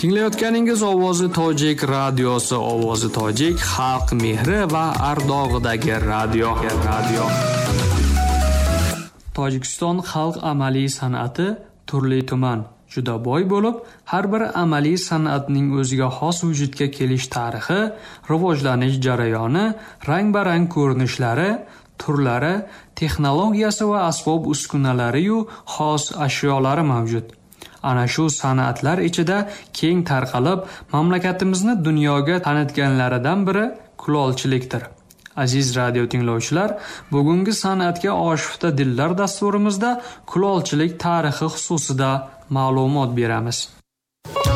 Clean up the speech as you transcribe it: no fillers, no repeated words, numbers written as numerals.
Tinglayotganingiz Ovozi Tojik radiosi, Ovozi Tojik xalq mehri va ardog'idagi radio. Tojikiston xalq amaliy san'ati turli-tuman, juda boy bo'lib, har bir amaliy san'atning o'ziga xos vujudga kelish tarixi, rivojlanish jarayoni, rang-barang ko'rinishlari, turlari, texnologiyasi va asbob-uskunalari-yu xos ashyolari mavjud. Ana shu san'atlar ichida keng tarqalib, mamlakatimizni dunyoga tanitganlaridan biri kulolchilikdir. Aziz radio tinglovchilar, bugungi san'atga oshufta dillar dasturimizda kulolchilik tarixi xususida ma'lumot beramiz.